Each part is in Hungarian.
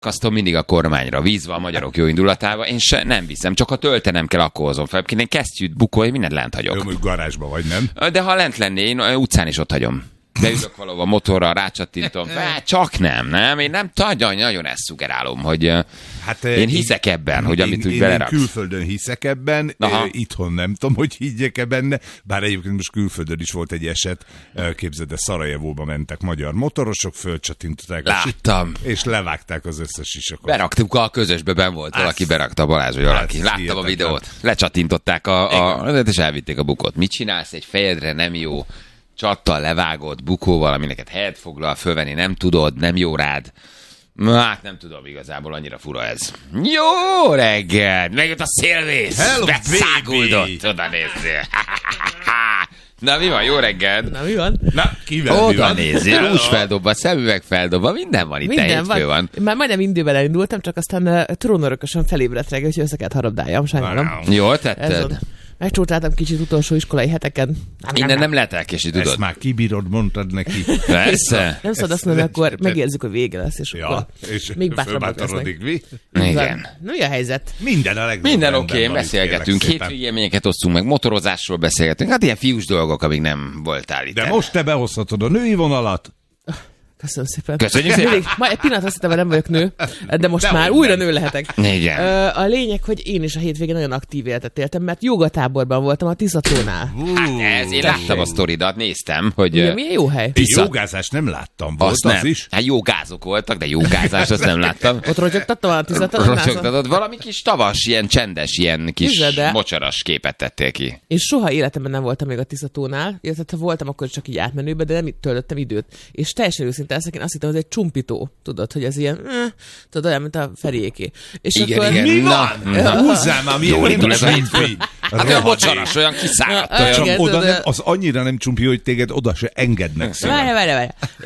Kasztom mindig a kormányra, víz van a magyarok jó indulatában, én nem viszem, csak ha töltenem kell, akkor hozom fel. Én kesztyűt, bukói, mindent lent hagyok. Jó, mondjuk garázsba vagy, nem? De ha lent lenné, én utcán is ott hagyom. Beülök valahova motorra, rácsattintom. Csak nem. Én nem nagyon ezt szugerálom, hogy hát, én hiszek ebben, hogy amit úgy beleraksz. Én külföldön hiszek ebben, itthon nem tudom, hogy higgyek-e benne, bár egyébként most külföldön is volt egy eset, képzeld, Szarajevóba mentek magyar motorosok, fölcsattintották. Láttam. És levágták az összes sisakot. Beraktuk a közösbe, ben volt valaki, berakta Balázs, vagy valaki. Láttam a videót, lecsattintották és elvitték a bukót. Mit csinálsz? Egy fejedre nem jó. Csattal levágott bukóval, amineket helyet foglal, fölvenni nem tudod, nem jó rád. Hát nem tudom, igazából annyira fura ez. Jó reggel! Megjött a szélvész! Beszáguldott! Oda nézzél! Na mi van? Jó reggel! Na mi van? Na, kivel mi van? Oda nézzél! Rúsfeldobva, szemüveg feldobva, minden van itt, hétfő van. Már majdnem indőben elindultam, csak aztán trónörökösen felébredt reggel, úgyhogy össze kellett harabdáljam, sajnálom. Jól tetted? Megcsótáltam kicsit utolsó iskolai heteken. Innen nem lehet elkésni, tudod? Ezt már kibírod, mondtad neki. Persze. Nem szabad azt mondani, akkor megérzzük, hogy vége lesz, és akkor és még bátrabbak lesznek. Igen. Na, mi a helyzet? Minden a legjobb. Minden oké, beszélgetünk. Hétfői élményeket osztunk meg, motorozásról beszélgetünk. Hát ilyen fiús dolgok, amíg nem voltál itt. De most te behozhatod a női vonalat. Köszönöm szépen. Köszönjük szépen. Egy pillanat azt hittem, hogy nem vagyok nő, de most már újra nő lehetek. Igen. A lényeg, hogy én is a hétvégén nagyon aktív életet éltem, mert jogatáborban voltam a Tiszatónál. Hát én láttam a sztoridat, néztem, hogy... Ugye, milyen jó hely. Jogázás nem láttam, volt az nem. is? Hát jogázok voltak, de jogázás azt nem láttam. Ott rotyogtattam a Tiszatónál? Rotyogtatod, valami kis tavas, ilyen csendes, ilyen kis mocsaras képet tettél ki. Én soha életemben nem voltam még a Tiszatónál, illetve ha voltam, akkor csak így átmenőbe, de nem töltöttem időt. És teljesen őszintén én azt hittem, hogy ez egy csumpító. Tudod, hogy ez ilyen, tudod, olyan, mint a Feriéké. És igen, akkor... igen. Mi van? Húzzál már, jó indul ez a hétfői. Hát olyan mocsaras, olyan kiszáradt. Csak oda nem, az annyira nem csumpi, hogy téged oda se engednek szépen. Várj.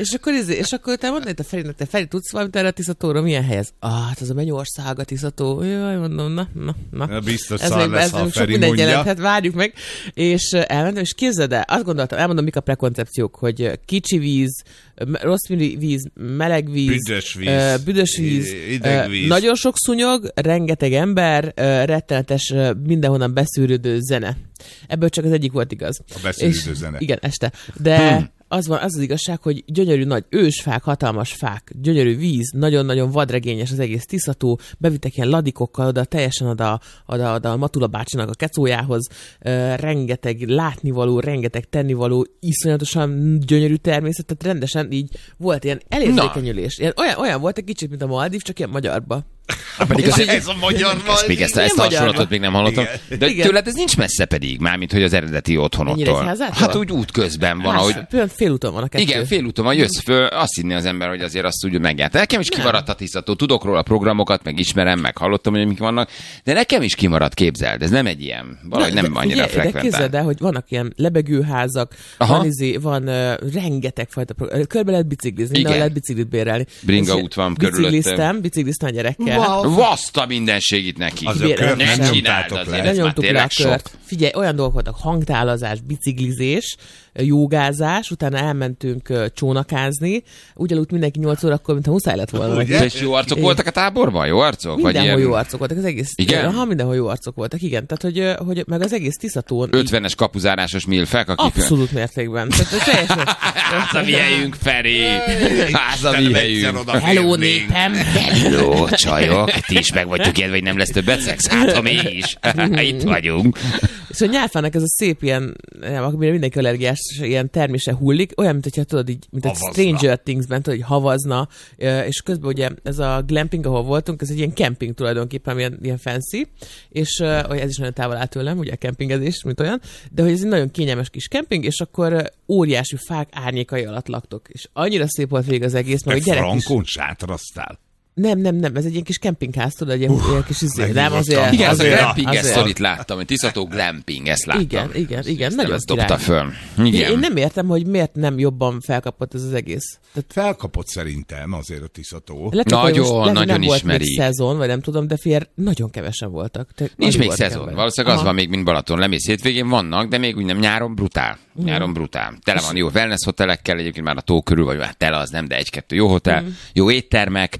És akkor utána mondani, hogy te Ferinek, te Feri, tudsz valamit erre a Tiszatóra? Milyen hely ez? Hát az a Mennyország, a Tiszató. Jaj, mondom, na. Biztos szar lesz, ha a Feri mondja. Jelenthet, várjuk meg. És elmentem, és képzeld el, azt gondoltam, elmondom, mik a prekoncepciók, hogy kicsi víz, rossz víz, meleg víz, büdös víz, nagyon sok szúnyog, rengeteg ember, rettenetes, mindenhonnan beszűrődő zene. Ebből csak az egyik volt igaz. A beszűrődő zene. Igen, este. De az igazság, hogy gyönyörű nagy ősfák, hatalmas fák, gyönyörű víz, nagyon-nagyon vadregényes az egész Tiszató, bevittek ilyen ladikokkal oda, teljesen oda a Matula bácsinak a kecójához, rengeteg látnivaló, rengeteg tennivaló, iszonyatosan gyönyörű természet, tehát rendesen így volt ilyen elérzékenyülés. Olyan volt egy kicsit, mint a Maldív, csak ilyen magyarba. Pedig ez a magyar Maldív. Ezt a hasonlatot még nem hallottam. De tőled ez nincs messze pedig, mármint hogy az eredeti otthonottól. Hát úgy útközben van, ahogy... Félúton van a kettő. Igen, félúton van, jössz föl, azt hinni az ember, hogy azért azt úgy megjárt. Nekem is kimaradt a Tiszató, tudok róla programokat, meg ismerem, meg hallottam, hogy mik vannak, de nekem is kimaradt, képzeld, ez nem egy ilyen, valahogy nem annyira frekventál. De képzeld el, hogy vannak ilyen lebegőházak, van rengeteg fajta program, körbe lehet biciklizni, mindenhol lehet biciklit bérelni. Bringa út van körülöttem. Bicikliztem a gyerekkel. Vaszta mindenség itt neki. Az a kört nem nyomtátok le. Nem nyomtuk le a kört. Figyelj, olyan dolgok voltak, hangtálazás, biciklizés, jogázás, utána elmentünk csónakázni, úgy aludt mindenki 8 órakor, mintha muszáj lett volna. És jó arcok voltak a táborban? Jó arcok? Mindenhol jó arcok voltak, az egész. Igen? Mindenhol jó arcok voltak, igen. Tehát, hogy meg az egész Tiszatón... 50-es kapuzárásos milfek, akik... Abszolút mértékben. Hát a mi helyünk, Feri! Hát a mi helyünk! Hello, népem! Hello, csajok! Ti is meg vagytok ilyen, hogy nem lesz többet szex? Hát, ha mi is! Itt vagyunk! És a nyálfának ez a szép ilyen, amire mindenki allergiás, ilyen termése hullik, olyan, mint hogyha tudod, így, mint egy Stranger Things-ben, tudod, hogy havazna, és közben ugye ez a glamping, ahol voltunk, ez egy ilyen camping tulajdonképpen, ilyen fancy, és ez is nagyon távol áll tőlem, ugye a campingezés, mint olyan, de hogy ez egy nagyon kényelmes kis camping, és akkor óriási fák árnyékai alatt laktok. És annyira szép volt végig az egész, meg a gyerek is. Frankon sátraztál. Nem, ez egy ilyen kis kempingház, tudod, egy ilyen kis nem azért. Igen, az a glamping sztorit láttam, hogy Tiszató glamping, ezt láttam. Igen, nagyon dobta föl. Igen. Én nem értem, hogy miért nem jobban felkapott ez az egész. Tehát felkapott szerintem azért a Tiszató. Nagyon volt ismeri. Még szezon, vagy nem tudom, de nagyon kevesen voltak. Nincs még szezon. Valószínűleg az van még, mint Balaton. Lemész hétvégén vannak, de még úgy nem nyáron brutál. Tele van jó wellness hotelekkel, egyébként már a tó körül, vagy tele az nem, de egy-kettő jó hotel, jó éttermek. Mi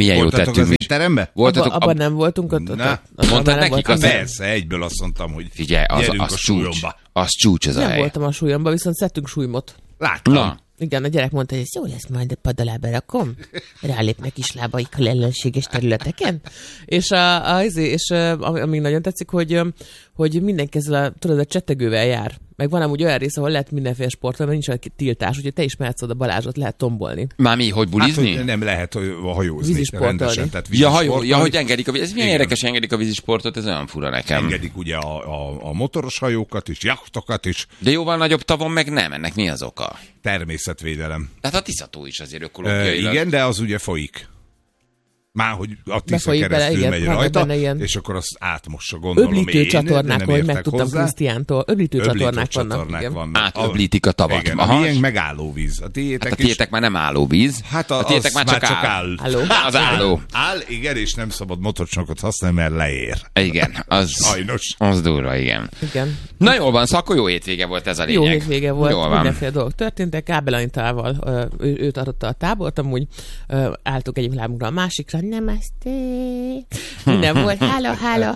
milyen jót tettünk. Abban nem voltunk. Mondtad nekik? Persze, egyből azt mondtam, hogy figyelj, az csúcs. Az csúcs ez a hely. Nem voltam a súlyomba, viszont szedtünk súlymot. Láttam. Igen, a gyerek mondta, hogy ez jó lesz, majd a pad alá berakom. Rálépnek is lábaikkal ellenséges területeken. És amíg nagyon tetszik, hogy mindenki ezzel a csettegővel jár. Meg van amúgy olyan rész, ahol lehet mindenféle sportolni, mert nincs olyan tiltás, úgyhogy te is mehetsz oda Balázsot, lehet tombolni. Már mi, hogy bulizni? Hát, nem lehet hajózni. Vízisportolni. Hogy engedik ez milyen érdekes, engedik a vízisportot, ez olyan fura nekem. Engedik ugye a motoros hajókat is, jachtokat is. De jóval nagyobb tavon meg nem, ennek mi az oka? Természetvédelem. Tehát a Tiszató is azért ökológiailag. Igen, de az ugye folyik. Már hogy a Tisza keresztül megy rajta, és akkor azt átmossa, gondolom én. Öblítő csatornák, hogy megtudtam Krisztiántól. Öblítő csatornák vannak. Átöblítik a tavat. Igen, a miénk meg állóvíz. A tiétek már nem állóvíz. Hát a tiétek már csak áll. Az álló. Áll, igen, és nem szabad motorcsónakot használni, mert leér. Igen, az sajnos. Az durva, igen. Na jól van, akkor jó hétvége volt ez a lényeg. Jó hétvége volt, mindenféle dolgok történtek. Kábel Anitával ő tartotta a tábort, amúgy álltuk egyik lábunkra a másikra. Namaste. Minden volt. Hála.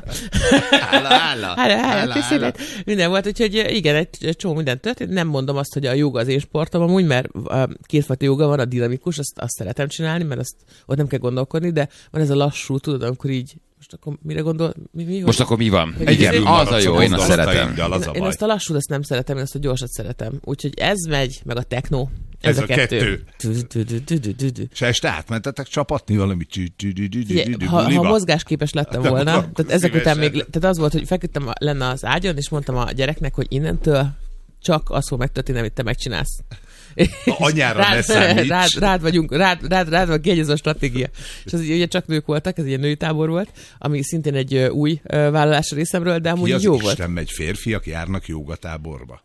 Köszönet. Minden volt, úgyhogy igen, egy csomó minden történt. Nem mondom azt, hogy a jóga az én sportom amúgy, mert kétfajta jóga van, a dinamikus, azt szeretem csinálni, mert ott nem kell gondolkodni, de van ez a lassú, tudod, amikor így most akkor mire gondol? Most akkor mi van? Igen, az a jó, én azt szeretem. Én azt a lassút, azt nem szeretem, én azt a gyorsat szeretem. Úgyhogy ez megy, meg a techno. Ez a kettő. És este átmentetek csapatni valami? Ha mozgásképes lettem volna, tehát ezek után még, tehát az volt, hogy feküdtem lenne az ágyon, és mondtam a gyereknek, hogy innentől csak az fog megtörténni, amit te megcsinálsz. Anyára ne számíts. Rád van kiegyező a stratégia. És az ugye csak nők voltak, ez egy női tábor volt, ami szintén egy új vállalás részemről, de amúgy jó volt. Isten megy, férfiak járnak jogatáborba.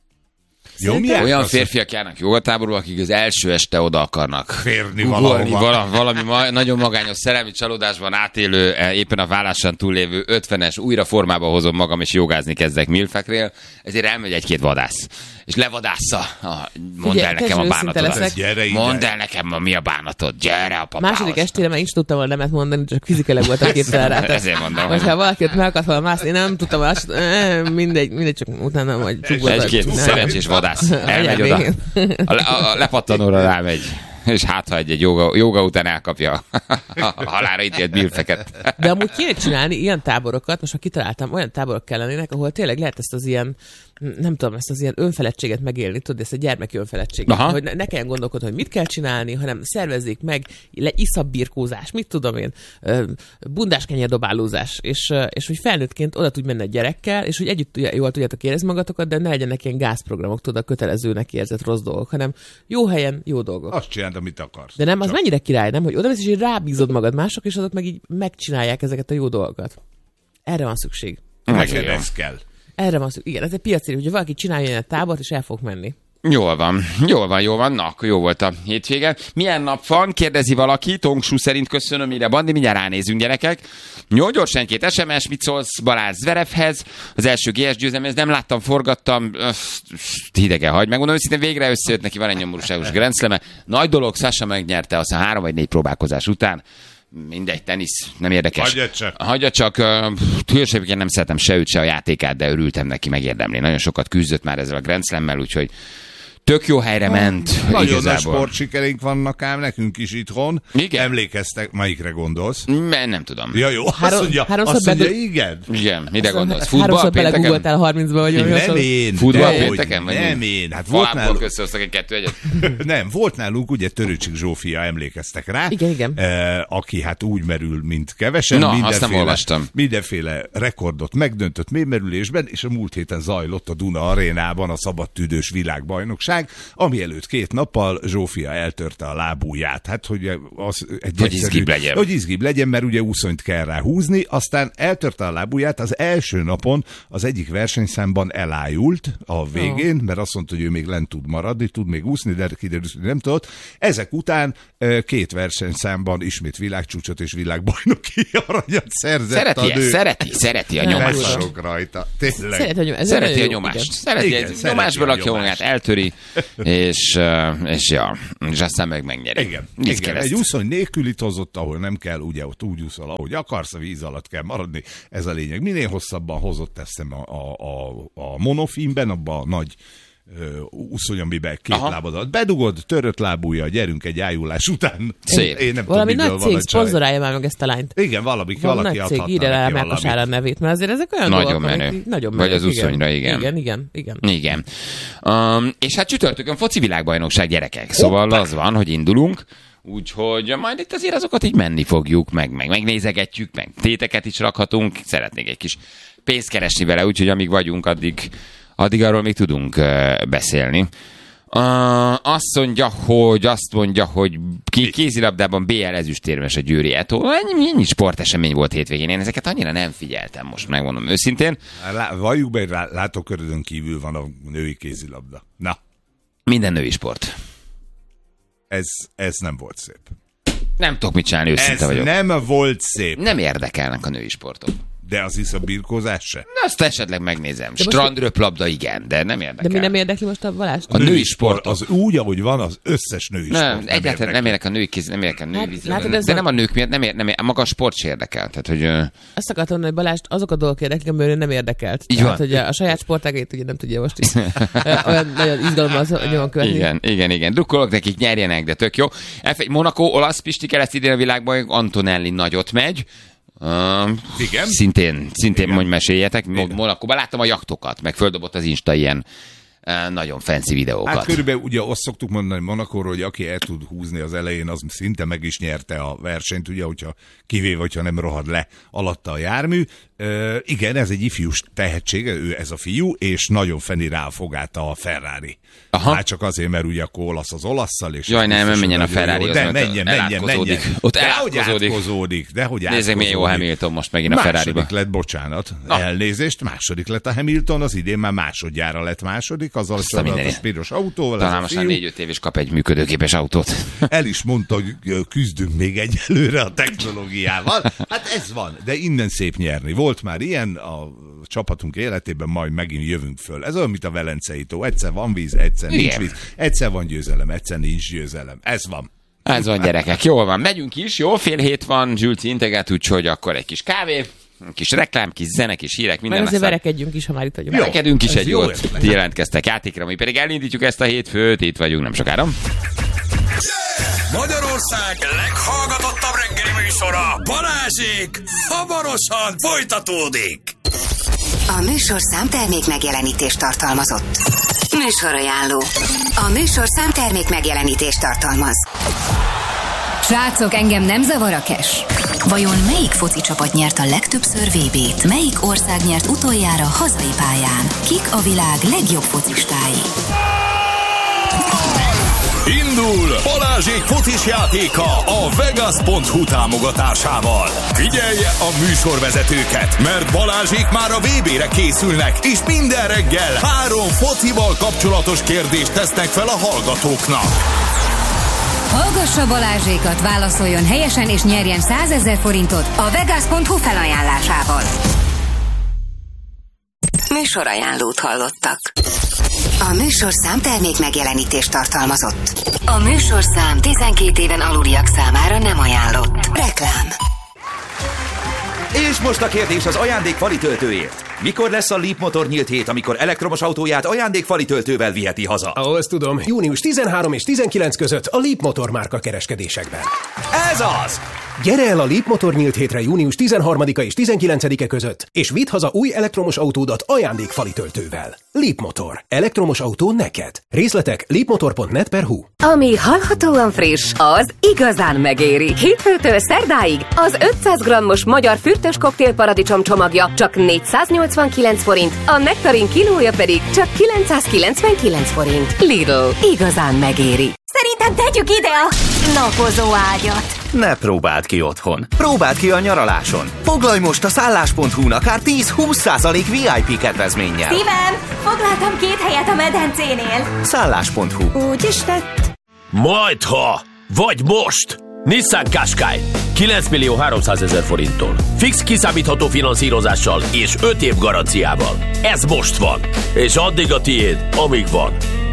Olyan férfiak járnak jogatáborba, akik az első este oda akarnak férni valami nagyon magányos szerelmi csalódásban átélő, éppen a vállásán túllévő 50-es újra formába hozom magam, és jogázni kezdek milfekrél, ezért elmegy egy-két vadász. És levadásza. Mondd el nekem a bánatodat. Mondd el nekem, mi a bánatod. Gyere a papához. Második estére már is tudtam volna nemet mondani, csak fizikailag voltam képtelen rá. Ezért mondom. Hogyha valaki ott meg akart volna mászni, én nem tudtam volna, mindegy, csak utána majd csukboltak. Egy-két szerencsés vadász elmegy oda. A lepattanóra rámegy. És hát, ha egy joga után elkapja a halálra ítélt milfeket. De amúgy kéne csinálni ilyen táborokat, most ha kitaláltam, olyan táborok kellenének, ahol tényleg lehet ezt az ilyen, nem tudom, ezt az ilyen önfeledtséget megélni, tudod, ezt a gyermeki önfeledtséget. Hogy ne kelljen gondolkodni, hogy mit kell csinálni, hanem szervezzék meg, iszabbirkózás, mit tudom én, bundáskenyerdobálózás, és hogy felnőttként oda tudj menni a gyerekkel, és hogy együtt jól tudjátok érezni magatokat, de ne legyenek ilyen gázprogramok, tudod, a kötelezőnek érzett rossz dolgok, hanem jó helyen, jó dolgok. Azt csináld, amit akarsz. De nem, az mennyire király, nem? Hogy oda mész, és így rábízod magad mások, és azok meg így megcsinálják ezeket a jó dolgokat. Erre van szükség. Neked ez kell. Erre van szükség. Igen, ez egy piaci, hogyha valaki csinálja ilyen tábort, és el fog menni. Jól van. Na, akkor jó volt a hétvége. Milyen nap van? Kérdezi valaki. Tongsú szerint köszönöm, mire Bandi. Mindjárt ránézünk, gyerekek. Jó, gyorsan két SMS. Mit szólsz Balázs Zverevhez? Az első GS győzelem, nem láttam, forgattam. Hidegen hagy. Megmondom őszintén, végre összejött neki, van egy nyomorúságos Grand Slam-e. Nagy dolog, Sasha megnyerte aztán 3 vagy 4 próbálkozás után. Mindegy, tenisz, nem érdekes. Hagyja csak. Hősebben nem szeretem se őt, se a játékát, de örültem neki, megérdemli. Nagyon sokat küzdött már ezzel a Grand Slam-mel, úgyhogy tök jó helyre ment. Nagyon nagy sportsikereink vannak ám nekünk is itthon. Igen. Emlékeztek, melyikre gondolsz? Nem tudom. Ja, jó, azt mondja, igen. Igen, mire gondolsz? Futball háromszor belegugoltál 30-ba, vagy nem én. Futball pénteken? Nem én. Hát volt nálunk. Köszönszök egy 2-1. Nem, volt nálunk ugye Törőcsik Zsófia, emlékeztek rá. Igen. Aki hát úgy merül, mint kevesen. Na, azt nem olvastam. Mindenféle rekordot megdöntött mélymerülésben, és a múlt héten zajlott a Duna arénában a szabadtüdős világbajnokság, ami előtt 2 nappal Zsófia eltörte a lábujját. Hát, hogy az hogy izgibb legyen. Hogy izgibb legyen, mert ugye úszonyt kell rá húzni, aztán eltörte a lábujját, az első napon az egyik versenyszámban elájult a végén, mert azt mondta, hogy ő még lent tud maradni, tud még úszni, de kiderült, hogy nem tudott. Ezek után 2 versenyszámban ismét világcsúcsot és világbajnoki aranyat szerzett a nő. Szereti a nyomást. Rajta. Tényleg. Szereti a nyomást. Szereti a nyomásból, aki magát eltöri. és aztán megnyerik. Igen. Egy úszony nélkülit hozott, ahol nem kell, ugye ott úgy úszol, ahogy akarsz, a víz alatt kell maradni, ez a lényeg. Minél hosszabban hozott teszem a monofilmben, abban a nagy úszony, amiben két lábadat bedugod, törött lábúja, gyerünk egy ájulás után. Szép. Én nem valami tudom, nagy cég szponzorálja már meg ezt a lányt. Igen, valaki nagy cég írja le a Melkosára nevét, mert azért ezek olyan nagyon menő. Nagyon menő. Vagy az úszonyra, igen. Igen. És hát csütörtökön foci világbajnokság, gyerekek. Szóval az van, hogy indulunk, úgyhogy majd itt azért azokat így menni fogjuk, meg megnézegetjük, meg téteket is rakhatunk. Szeretnék egy kis pénzt keresni vele, úgyhogy amíg vagyunk, addig arról még tudunk beszélni. Azt mondja, hogy kézilabdában BL ezüstérmes a Győri Eto. Ennyi sportesemény volt hétvégén. Én ezeket annyira nem figyeltem, most megmondom őszintén. Valljuk be, látókörödön kívül van a női kézilabda. Na. Minden női sport. Ez nem volt szép. Nem tudok mit csinálni, őszinte vagyok. Nem volt szép. Nem érdekelnek a női sportok. De az is a birkózás se? Azt esetleg megnézem. Strandröplabda igen, de nem érdekel. De mi nem érdekli most a Balást? A női sport az úgy, ahogy van, az összes női sport. Nem, egyáltalán nem érdekel a női kéz, nem érdekel a női vízilabda. De nem a nők miatt, nem maga a sport se érdekel. Tehát, hogy... Azt akartam mondani, hogy Balást azok a dolgok érdeklik, amiről nem érdekelt. Így tehát, hogy a saját sportágait ugye nem tudja most is olyan nagyon izgalommal nyomon követni. Igen. Drukkolok nekik, nyerjenek, de tök jó. Monaco, olasz Pistike lesz idén a világban, Antonelli nagyot megy. Igen. Szintén mondj, meséljetek. Monakóban láttam a jaktokat, meg földobott az Insta ilyen nagyon fancy videókat. Hát körülbelül ugye azt szoktuk mondani Monakóról, hogy aki el tud húzni az elején, az szinte meg is nyerte a versenyt, ugye, kivéve, hogyha nem rohad le alatta a jármű. Igen, ez egy ifjús tehetség, ez a fiú, és nagyon feni rá a fogát a Ferrari. Aha. Hát csak azért, mert ugye akkor olasz az olasszal, és... Jaj, nem menjen a Ferrari, de menjen. Ott elátkozódik. Nézzük, milyen jó Hamilton most megint a Ferrari-ba. Második lett, bocsánat, elnézést, második lett a Hamilton, az idén már másodjára lett második, azzal a piros autóval. Talán most 4-5 év is kap egy működőképes autót. El is mondta, hogy küzdünk még egyelőre a technológiával. Hát ez van, de innen szép nyerni. Volt már ilyen a csapatunk életében, majd megint jövünk föl. Ez olyan, mint a Velencei tó. Egyszer van víz, egyszer nincs víz. Egyszer van győzelem, egyszer nincs győzelem. Ez van. Ez van, gyerekek. Jól van. Megyünk is. Jó, 6:30 van. Zsülci integet, úgyhogy akkor egy kis kávé, kis reklám, kis zene, kis hírek, minden. Meg azért verekedjünk is, ha már itt vagyunk. Verekedünk is egy jót. Jelentkeztek játékra, mi pedig elindítjuk ezt a hétfőt. Itt vagyunk nem sokára. Magyarország leghallgatottabb reggeli műsora, Balázsék, hamarosan folytatódik. A műsorszám termék megjelenítést tartalmazott. Műsorajánló. A műsorszám termék megjelenítést tartalmaz. Srácok, engem nem zavar a cash. Vajon melyik foci csapat nyert a legtöbbször VB-t? Melyik ország nyert utoljára hazai pályán? Kik a világ legjobb focistái? Indul Balázsék focis játéka a Vegas.hu támogatásával. Figyelje a műsorvezetőket, mert Balázsék már a VB-re készülnek, és minden reggel 3 focival kapcsolatos kérdést tesznek fel a hallgatóknak. Hallgassa Balázsékat, válaszoljon helyesen és nyerjen 100 000 forintot a Vegas.hu felajánlásával. Műsorajánlót hallottak. A műsorszám termék megjelenítést tartalmazott. A műsorszám 12 éven aluliak számára nem ajánlott. Reklám. És most a kérdés az ajándékfali töltőért. Mikor lesz a Leap Motor nyílt hét, amikor elektromos autóját ajándékfali töltővel viheti haza? Azt tudom. Június 13 és 19 között a Leap Motor márka kereskedésekben. Ez az! Gyere el a Leap Motor nyílt hétre június 13-a és 19-e között, és vidd haza új elektromos autódat ajándékfali töltővel. Leap Motor. Elektromos autó neked. Részletek leapmotor.net/hu. Ami hallhatóan friss, az igazán megéri. Hétfőtől szerdáig az 500 g-os magyar fürtös koktél paradicsom csomagja csak 489 forint, a nektarin kilója pedig csak 999 forint. Lidl. Igazán megéri. Szerintem tegyük ide a napozó ágyat. Ne próbáld ki otthon. Próbáld ki a nyaraláson. Foglalj most a szállás.hu-n akár 10-20% VIP kedvezménnyel. Szívem, foglaltam 2 helyet a medencénél. Szállás.hu. Úgy is tett. Majdha, vagy most! Nissan Qashqai 9.300.000 forinttól. Fix kiszámítható finanszírozással és 5 év garanciával. Ez most van, és addig a tiéd, amíg van.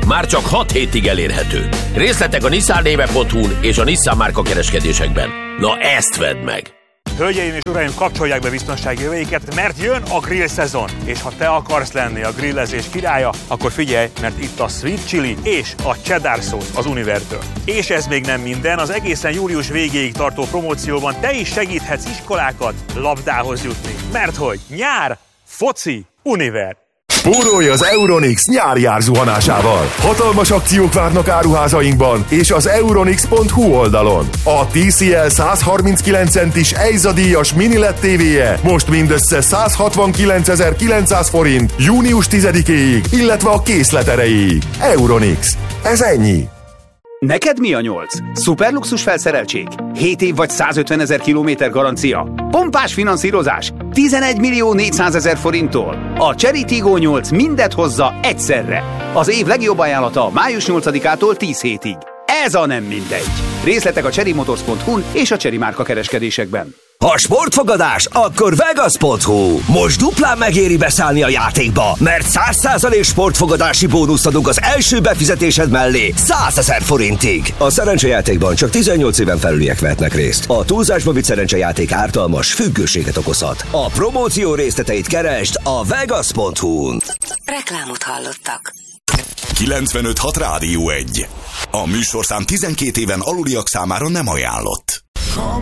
már csak 6 hétig elérhető. Részletek a nissannéve.hu-n és a Nissan márka kereskedésekben. Na ezt vedd meg! Hölgyeim és uraim, kapcsolják be biztonsági jöveiket, mert jön a grill szezon. És ha te akarsz lenni a grillezés királya, akkor figyelj, mert itt a sweet chili és a cheddar sauce az Univertől. És ez még nem minden, az egészen július végéig tartó promócióban te is segíthetsz iskolákat labdához jutni. Mert hogy nyár, foci, Univer. Spórolj az Euronix nyári árzuhanásával. Hatalmas akciók várnak áruházainkban és az euronix.hu oldalon. A TCL 139 centis EIZA díjas mini LED TV-je most mindössze 169.900 forint június 10-éig, illetve a készlet erejéig. Euronix. Ez ennyi. Neked mi a 8? Szuperluxus felszereltség? 7 év vagy 150 000 kilométer garancia? Pompás finanszírozás? 11.400.000 forinttól? A Chery Tiggo 8 mindet hozza egyszerre. Az év legjobb ajánlata május 8-ától 10 hétig. Ez a nem mindegy. Részletek a cherrymotors.hu-n és a Chery márka kereskedésekben. Ha sportfogadás, akkor Vegas.hu. Most duplán megéri beszállni a játékba, mert 100% sportfogadási bónuszt adunk az első befizetésed mellé 100 000 forintig. A szerencsejátékban csak 18 éven felüliek vehetnek részt. A túlzásba vitt szerencsejáték ártalmas, függőséget okozhat. A promóció részleteit keresd a Vegas.hu-n. Reklámot hallottak. 95.6 Rádió 1. A műsorszám 12 éven aluliak számára nem ajánlott.